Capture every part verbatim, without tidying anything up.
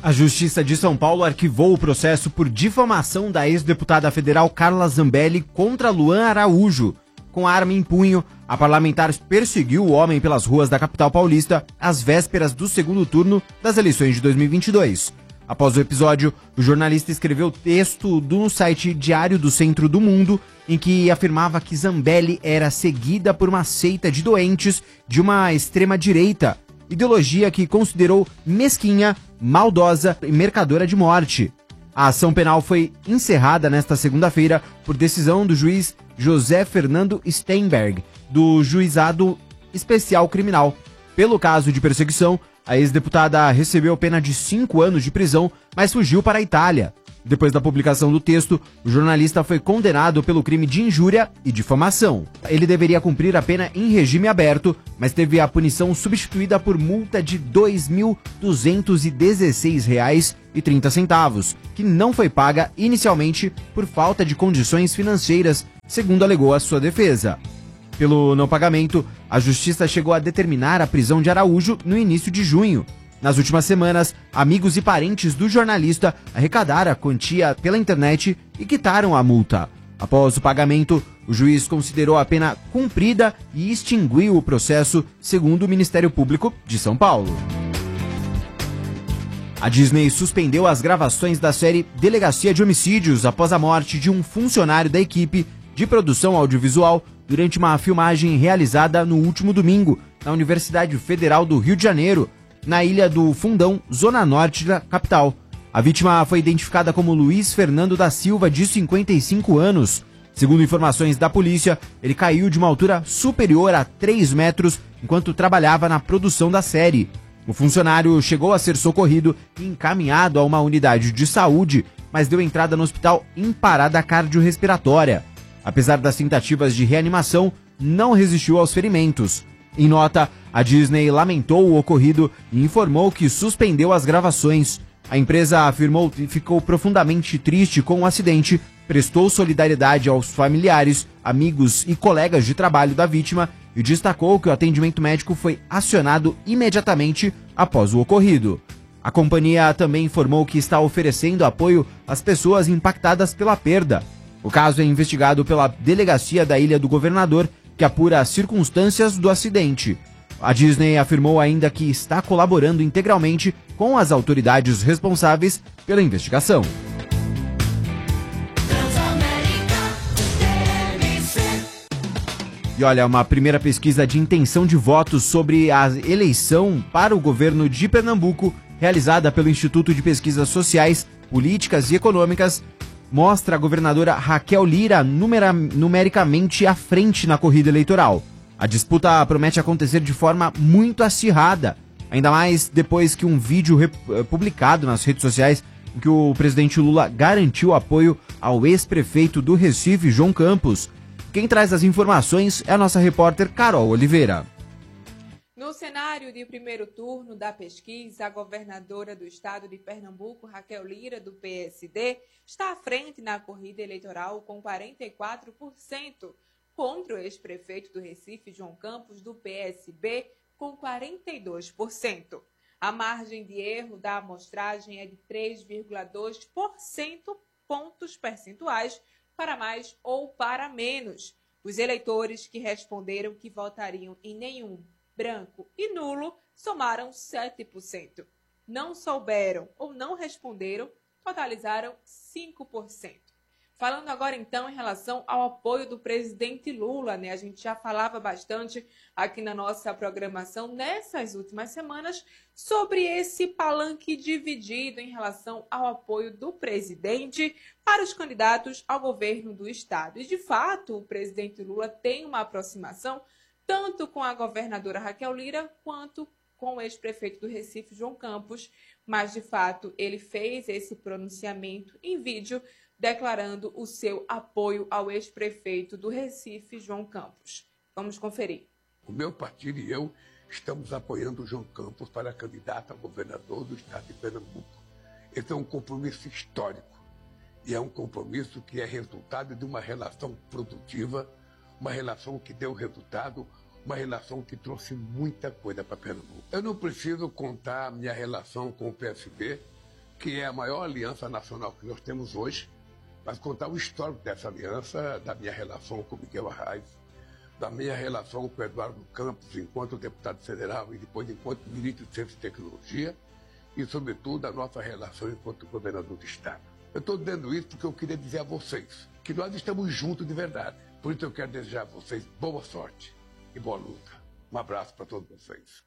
A Justiça de São Paulo arquivou o processo por difamação da ex-deputada federal Carla Zambelli contra Luan Araújo. Com arma em punho, a parlamentar perseguiu o homem pelas ruas da capital paulista às vésperas do segundo turno das eleições de dois mil e vinte e dois. Após o episódio, o jornalista escreveu texto no site Diário do Centro do Mundo, em que afirmava que Zambelli era seguida por uma seita de doentes de uma extrema-direita, ideologia que considerou mesquinha, maldosa e mercadora de morte. A ação penal foi encerrada nesta segunda-feira por decisão do juiz José Fernando Steinberg, do Juizado Especial Criminal. Pelo caso de perseguição, a ex-deputada recebeu pena de cinco anos de prisão, mas fugiu para a Itália. Depois da publicação do texto, o jornalista foi condenado pelo crime de injúria e difamação. Ele deveria cumprir a pena em regime aberto, mas teve a punição substituída por multa de dois mil duzentos e dezesseis reais e trinta centavos, que não foi paga inicialmente por falta de condições financeiras, segundo alegou a sua defesa. Pelo não pagamento, a justiça chegou a determinar a prisão de Araújo no início de junho. Nas últimas semanas, amigos e parentes do jornalista arrecadaram a quantia pela internet e quitaram a multa. Após o pagamento, o juiz considerou a pena cumprida e extinguiu o processo, segundo o Ministério Público de São Paulo. A Disney suspendeu as gravações da série Delegacia de Homicídios após a morte de um funcionário da equipe de produção audiovisual durante uma filmagem realizada no último domingo na Universidade Federal do Rio de Janeiro, na Ilha do Fundão, zona norte da capital. A vítima foi identificada como Luiz Fernando da Silva, de cinquenta e cinco anos. Segundo informações da polícia, ele caiu de uma altura superior a três metros enquanto trabalhava na produção da série. O funcionário chegou a ser socorrido e encaminhado a uma unidade de saúde, mas deu entrada no hospital em parada cardiorrespiratória. Apesar das tentativas de reanimação, não resistiu aos ferimentos. Em nota, a Disney lamentou o ocorrido e informou que suspendeu as gravações. A empresa afirmou que ficou profundamente triste com o acidente, prestou solidariedade aos familiares, amigos e colegas de trabalho da vítima e destacou que o atendimento médico foi acionado imediatamente após o ocorrido. A companhia também informou que está oferecendo apoio às pessoas impactadas pela perda. O caso é investigado pela Delegacia da Ilha do Governador, que apura as circunstâncias do acidente. A Disney afirmou ainda que está colaborando integralmente com as autoridades responsáveis pela investigação. E olha, uma primeira pesquisa de intenção de votos sobre a eleição para o governo de Pernambuco, realizada pelo Instituto de Pesquisas Sociais, Políticas e Econômicas, mostra a governadora Raquel Lira numera, numericamente à frente na corrida eleitoral. A disputa promete acontecer de forma muito acirrada, ainda mais depois que um vídeo rep- publicado nas redes sociais em que o presidente Lula garantiu apoio ao ex-prefeito do Recife, João Campos. Quem traz as informações é a nossa repórter Carol Oliveira. No cenário de primeiro turno da pesquisa, a governadora do estado de Pernambuco, Raquel Lira, do P S D, está à frente na corrida eleitoral com quarenta e quatro por cento, contra o ex-prefeito do Recife, João Campos, do P S B, com quarenta e dois por cento. A margem de erro da amostragem é de três vírgula dois por cento pontos percentuais para mais ou para menos. Os eleitores que responderam que votariam em nenhum, branco e nulo somaram sete por cento. Não souberam ou não responderam, totalizaram cinco por cento. Falando agora, então, em relação ao apoio do presidente Lula, né? A gente já falava bastante aqui na nossa programação nessas últimas semanas sobre esse palanque dividido em relação ao apoio do presidente para os candidatos ao governo do estado. E, de fato, o presidente Lula tem uma aproximação tanto com a governadora Raquel Lira quanto com o ex-prefeito do Recife, João Campos, mas, de fato, ele fez esse pronunciamento em vídeo declarando o seu apoio ao ex-prefeito do Recife, João Campos. Vamos conferir. O meu partido e eu estamos apoiando o João Campos para candidato a governador do estado de Pernambuco. Esse é um compromisso histórico e é um compromisso que é resultado de uma relação produtiva, uma relação que deu resultado, uma relação que trouxe muita coisa para Pernambuco. Eu não preciso contar a minha relação com o P S B, que é a maior aliança nacional que nós temos hoje, mas contar o histórico dessa aliança, da minha relação com Miguel Arraes, da minha relação com Eduardo Campos, enquanto deputado federal e depois enquanto ministro de Ciência e Tecnologia, e, sobretudo, a nossa relação enquanto governador do Estado. Eu estou dizendo isso porque eu queria dizer a vocês que nós estamos juntos de verdade. Por isso eu quero desejar a vocês boa sorte e boa luta. Um abraço para todos vocês.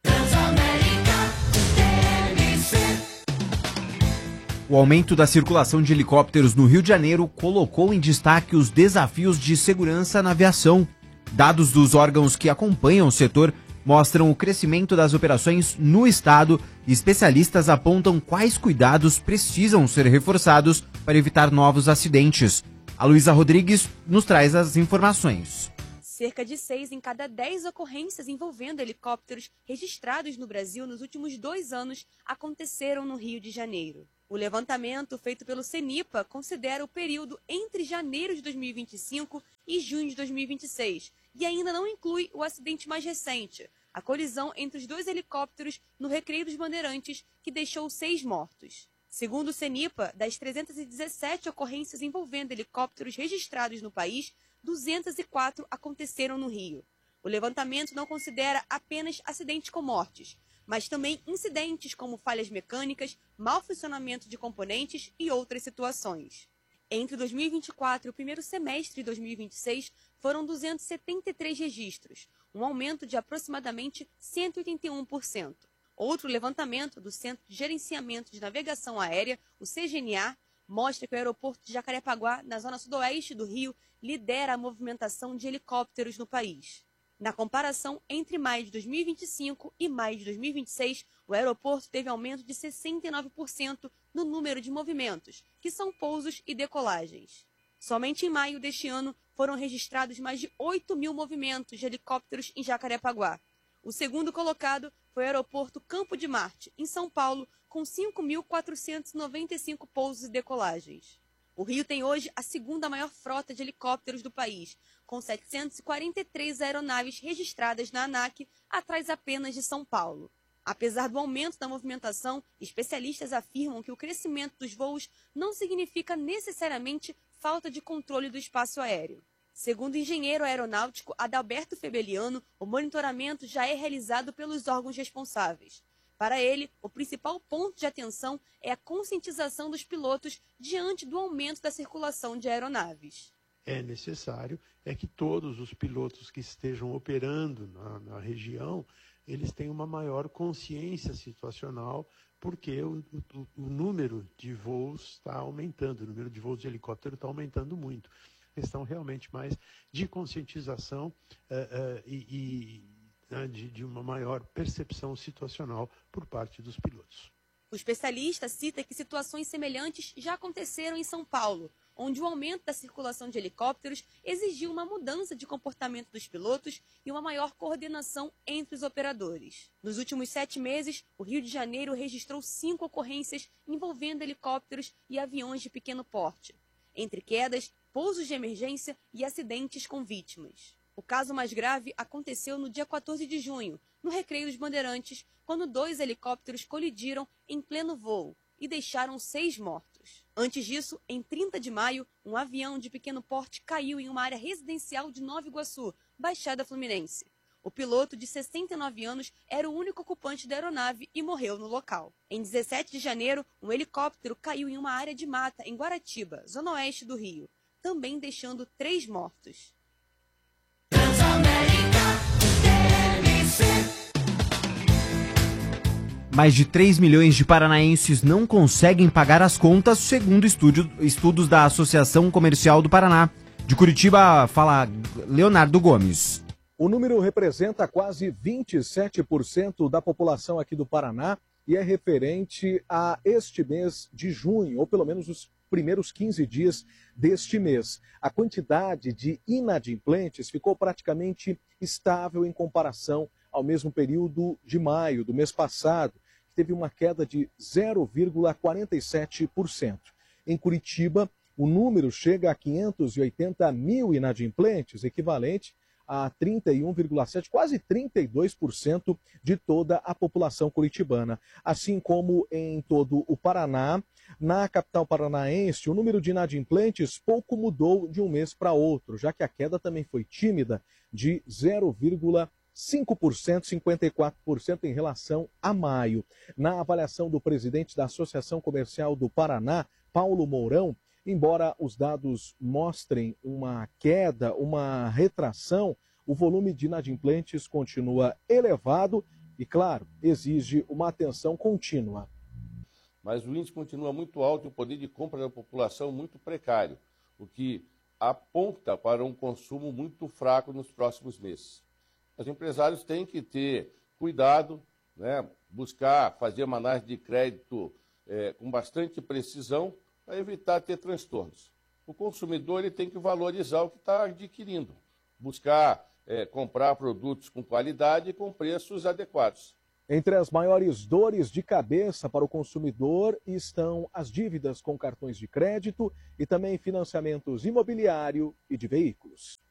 O aumento da circulação de helicópteros no Rio de Janeiro colocou em destaque os desafios de segurança na aviação. Dados dos órgãos que acompanham o setor mostram o crescimento das operações no estado e especialistas apontam quais cuidados precisam ser reforçados para evitar novos acidentes. A Luísa Rodrigues nos traz as informações. Cerca de seis em cada dez ocorrências envolvendo helicópteros registrados no Brasil nos últimos dois anos aconteceram no Rio de Janeiro. O levantamento feito pelo CENIPA considera o período entre janeiro de dois mil e vinte e cinco e junho de dois mil e vinte e seis e ainda não inclui o acidente mais recente, a colisão entre os dois helicópteros no Recreio dos Bandeirantes, que deixou seis mortos. Segundo o CENIPA, das trezentas e dezessete ocorrências envolvendo helicópteros registrados no país, duzentas e quatro aconteceram no Rio. O levantamento não considera apenas acidentes com mortes, mas também incidentes como falhas mecânicas, mau funcionamento de componentes e outras situações. Entre dois mil e vinte e quatro e o primeiro semestre de dois mil e vinte e seis, foram duzentos e setenta e três registros, um aumento de aproximadamente cento e oitenta e um por cento. Outro levantamento do Centro de Gerenciamento de Navegação Aérea, o C G N A, mostra que o aeroporto de Jacarepaguá, na zona sudoeste do Rio, lidera a movimentação de helicópteros no país. Na comparação entre maio de dois mil e vinte e cinco e maio de dois mil e vinte e seis, o aeroporto teve aumento de sessenta e nove por cento no número de movimentos, que são pousos e decolagens. Somente em maio deste ano foram registrados mais de oito mil movimentos de helicópteros em Jacarepaguá. O segundo colocado foi o aeroporto Campo de Marte, em São Paulo, com cinco mil quatrocentos e noventa e cinco pousos e decolagens. O Rio tem hoje a segunda maior frota de helicópteros do país, com setecentas e quarenta e três aeronaves registradas na ANAC, atrás apenas de São Paulo. Apesar do aumento da movimentação, especialistas afirmam que o crescimento dos voos não significa necessariamente falta de controle do espaço aéreo. Segundo o engenheiro aeronáutico Adalberto Febeliano, o monitoramento já é realizado pelos órgãos responsáveis. Para ele, o principal ponto de atenção é a conscientização dos pilotos diante do aumento da circulação de aeronaves. É necessário é que todos os pilotos que estejam operando na, na região, eles tenham uma maior consciência situacional, porque o, o, o número de voos está aumentando, o número de voos de helicóptero está aumentando muito. Questão realmente mais de conscientização uh, uh, e, e De, de uma maior percepção situacional por parte dos pilotos. O especialista cita que situações semelhantes já aconteceram em São Paulo, onde o aumento da circulação de helicópteros exigiu uma mudança de comportamento dos pilotos e uma maior coordenação entre os operadores. Nos últimos sete meses, o Rio de Janeiro registrou cinco ocorrências envolvendo helicópteros e aviões de pequeno porte, entre quedas, pousos de emergência e acidentes com vítimas. O caso mais grave aconteceu no dia quatorze de junho, no Recreio dos Bandeirantes, quando dois helicópteros colidiram em pleno voo e deixaram seis mortos. Antes disso, em trinta de maio, um avião de pequeno porte caiu em uma área residencial de Nova Iguaçu, Baixada Fluminense. O piloto, de sessenta e nove anos, era o único ocupante da aeronave e morreu no local. Em dezessete de janeiro, um helicóptero caiu em uma área de mata em Guaratiba, zona oeste do Rio, também deixando três mortos. Mais de três milhões de paranaenses não conseguem pagar as contas, segundo estúdio, estudos da Associação Comercial do Paraná. De Curitiba, fala Leonardo Gomes. O número representa quase vinte e sete por cento da população aqui do Paraná e é referente a este mês de junho, ou pelo menos os primeiros quinze dias deste mês. A quantidade de inadimplentes ficou praticamente estável em comparação ao mesmo período de maio do mês passado, que teve uma queda de zero vírgula quarenta e sete por cento. Em Curitiba, o número chega a quinhentos e oitenta mil inadimplentes, equivalente a trinta e um vírgula sete por cento, quase trinta e dois por cento de toda a população curitibana. Assim como em todo o Paraná, na capital paranaense, o número de inadimplentes pouco mudou de um mês para outro, já que a queda também foi tímida, de zero vírgula cinco por cento, cinquenta e quatro por cento em relação a maio. Na avaliação do presidente da Associação Comercial do Paraná, Paulo Mourão, embora os dados mostrem uma queda, uma retração, o volume de inadimplentes continua elevado e, claro, exige uma atenção contínua. Mas o índice continua muito alto e o poder de compra da população muito precário, o que aponta para um consumo muito fraco nos próximos meses. Os empresários têm que ter cuidado, né, buscar fazer uma análise de crédito é, com bastante precisão para evitar ter transtornos. O consumidor ele tem que valorizar o que está adquirindo, buscar é, comprar produtos com qualidade e com preços adequados. Entre as maiores dores de cabeça para o consumidor estão as dívidas com cartões de crédito e também financiamentos imobiliário e de veículos.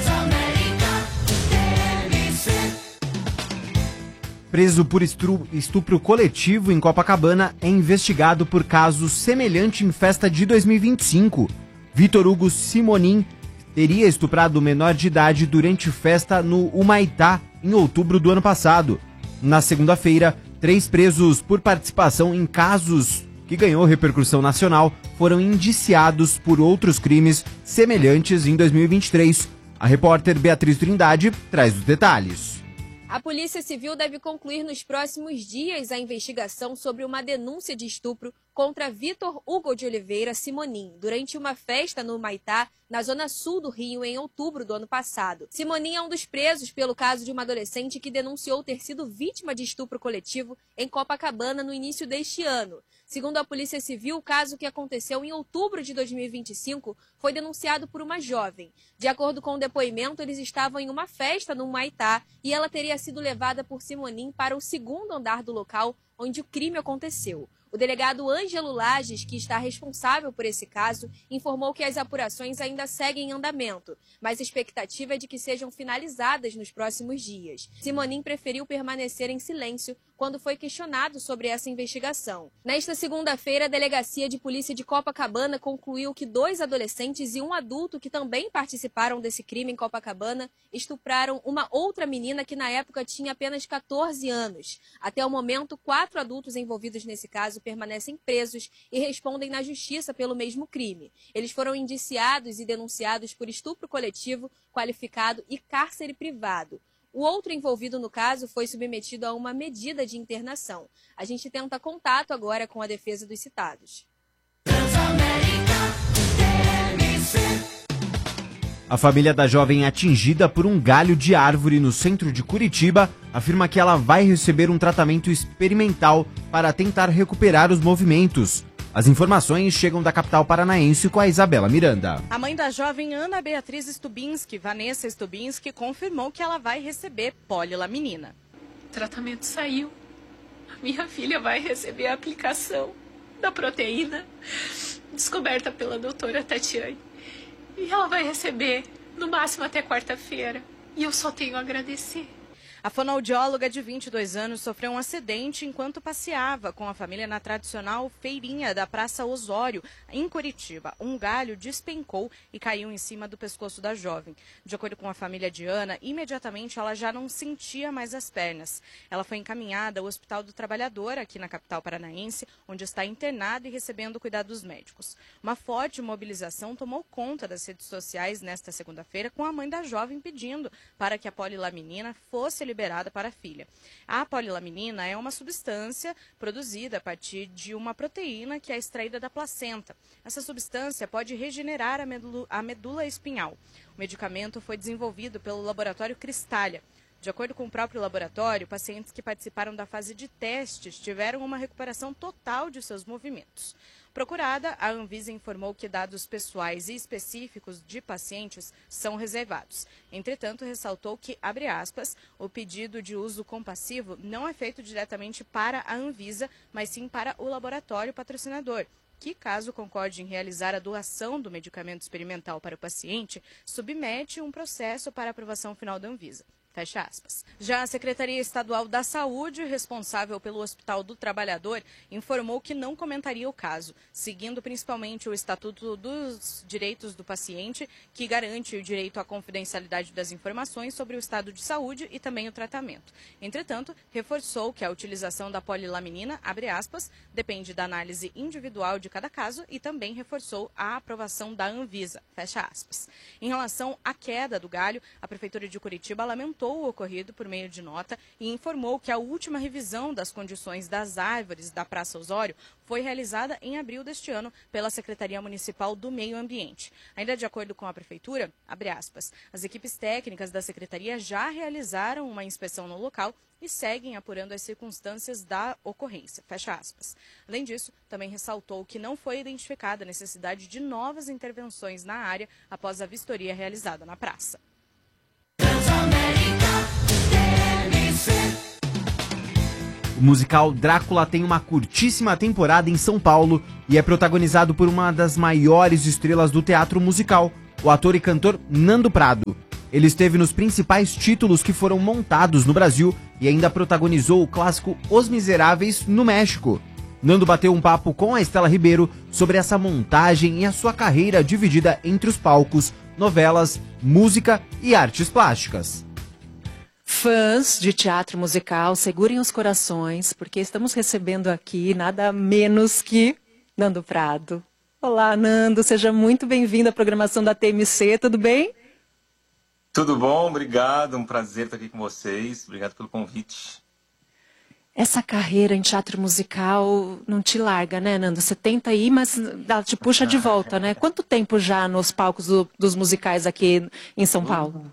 Preso por estupro coletivo em Copacabana é investigado por caso semelhante em festa de dois mil e vinte e cinco. Vitor Hugo Simonin teria estuprado o menor de idade durante festa no Humaitá em outubro do ano passado. Na segunda-feira, três presos por participação em casos que ganhou repercussão nacional foram indiciados por outros crimes semelhantes em dois mil e vinte e três. A repórter Beatriz Trindade traz os detalhes. A Polícia Civil deve concluir nos próximos dias a investigação sobre uma denúncia de estupro contra Vitor Hugo de Oliveira Simonin durante uma festa no Humaitá, na zona sul do Rio, em outubro do ano passado. Simonin é um dos presos pelo caso de uma adolescente que denunciou ter sido vítima de estupro coletivo em Copacabana no início deste ano. Segundo a Polícia Civil, o caso, que aconteceu em outubro de dois mil e vinte e cinco, foi denunciado por uma jovem. De acordo com o depoimento, eles estavam em uma festa no Humaitá e ela teria sido levada por Simonin para o segundo andar do local onde o crime aconteceu. O delegado Ângelo Lages, que está responsável por esse caso, informou que as apurações ainda seguem em andamento, mas a expectativa é de que sejam finalizadas nos próximos dias. Simonin preferiu permanecer em silêncio quando foi questionado sobre essa investigação. Nesta segunda-feira, a Delegacia de Polícia de Copacabana concluiu que dois adolescentes e um adulto que também participaram desse crime em Copacabana estupraram uma outra menina que na época tinha apenas quatorze anos. Até o momento, quatro adultos envolvidos nesse caso permanecem presos e respondem na justiça pelo mesmo crime. Eles foram indiciados e denunciados por estupro coletivo, qualificado e cárcere privado. O outro envolvido no caso foi submetido a uma medida de internação. A gente tenta contato agora com a defesa dos citados. A família da jovem atingida por um galho de árvore no centro de Curitiba afirma que ela vai receber um tratamento experimental para tentar recuperar os movimentos. As informações chegam da capital paranaense com a Isabela Miranda. A mãe da jovem Ana Beatriz Stubinski, Vanessa Stubinski, confirmou que ela vai receber polilaminina. O tratamento saiu. A minha filha vai receber a aplicação da proteína descoberta pela doutora Tatiane. E ela vai receber no máximo até quarta-feira. E eu só tenho a agradecer. A fonoaudióloga de vinte e dois anos sofreu um acidente enquanto passeava com a família na tradicional feirinha da Praça Osório, em Curitiba. Um galho despencou e caiu em cima do pescoço da jovem. De acordo com a família de Ana, imediatamente ela já não sentia mais as pernas. Ela foi encaminhada ao Hospital do Trabalhador, aqui na capital paranaense, onde está internada e recebendo cuidados médicos. Uma forte mobilização tomou conta das redes sociais nesta segunda-feira, com a mãe da jovem pedindo para que a polilaminina fosse liberada para a filha. A polilaminina é uma substância produzida a partir de uma proteína que é extraída da placenta. Essa substância pode regenerar a medula, a medula espinhal. O medicamento foi desenvolvido pelo laboratório Cristália. De acordo com o próprio laboratório, pacientes que participaram da fase de testes tiveram uma recuperação total de seus movimentos. Procurada, a Anvisa informou que dados pessoais e específicos de pacientes são reservados. Entretanto, ressaltou que, abre aspas, o pedido de uso compassivo não é feito diretamente para a Anvisa, mas sim para o laboratório patrocinador. que, caso concorde em realizar a doação do medicamento experimental para o paciente, submete um processo para aprovação final da Anvisa. Fecha aspas. Já a Secretaria Estadual da Saúde, responsável pelo Hospital do Trabalhador, informou que não comentaria o caso, seguindo principalmente o Estatuto dos Direitos do Paciente, que garante o direito à confidencialidade das informações sobre o estado de saúde e também o tratamento. Entretanto, reforçou que a utilização da polilaminina, abre aspas, depende da análise individual de cada caso e também reforçou a aprovação da Anvisa, fecha aspas. Em relação à queda do galho, a Prefeitura de Curitiba lamentou o ocorrido por meio de nota e informou que a última revisão das condições das árvores da Praça Osório foi realizada em abril deste ano pela Secretaria Municipal do Meio Ambiente. Ainda de acordo com a Prefeitura, abre aspas, as equipes técnicas da Secretaria já realizaram uma inspeção no local e seguem apurando as circunstâncias da ocorrência, fecha aspas. Além disso, também ressaltou que não foi identificada a necessidade de novas intervenções na área após a vistoria realizada na praça. O musical Drácula tem uma curtíssima temporada em São Paulo e é protagonizado por uma das maiores estrelas do teatro musical, o ator e cantor Nando Prado. Ele esteve nos principais títulos que foram montados no Brasil e ainda protagonizou o clássico Os Miseráveis no México. Nando bateu um papo com a Estela Ribeiro sobre essa montagem e a sua carreira dividida entre os palcos, novelas, música e artes plásticas. Fãs de teatro musical, segurem os corações, porque estamos recebendo aqui nada menos que Nando Prado. Olá, Nando, seja muito bem-vindo à programação da T M C, tudo bem? Tudo bom, obrigado, um prazer estar aqui com vocês, obrigado pelo convite. Essa carreira em teatro musical não te larga, né, Nando? Você tenta ir, mas ela te puxa de volta, né? Quanto tempo já nos palcos do, dos musicais aqui em São Paulo?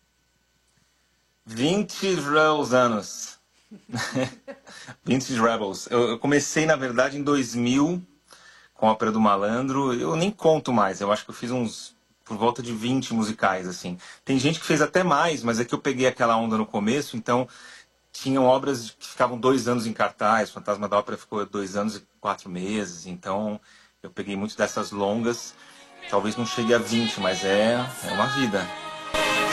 vinte Rebels anos. vinte Rebels. Eu, eu comecei, na verdade, em dois mil, com a Ópera do Malandro. Eu nem conto mais, eu acho que eu fiz uns, por volta de vinte musicais, assim. Tem gente que fez até mais, mas é que eu peguei aquela onda no começo, então tinham obras que ficavam dois anos em cartaz. Fantasma da Ópera ficou dois anos e quatro meses, então eu peguei muito dessas longas. Talvez não chegue a vinte, mas é, é uma vida.